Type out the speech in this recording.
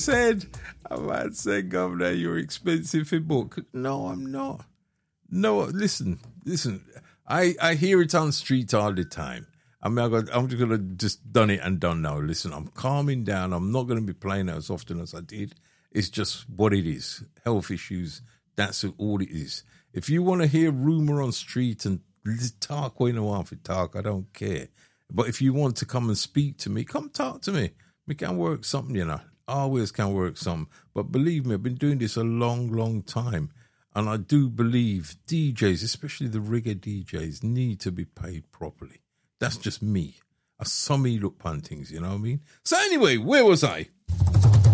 said, Governor, you're expensive for book. No, I'm not. No, listen. I hear it on street all the time. I mean, I'm just gonna just done it and done now. Listen, I'm calming down. I'm not gonna be playing it as often as I did. It's just what it is. Health issues. That's all it is. If you want to hear rumor on street and talk when you want to talk, I don't care. But if you want to come and speak to me, come talk to me. We can work something, you know. Always can work something. But believe me, I've been doing this a long, long time. And I do believe DJs, especially the rigger DJs, need to be paid properly. That's just me. I saw me look upon things, you know what I mean? So anyway, where was I?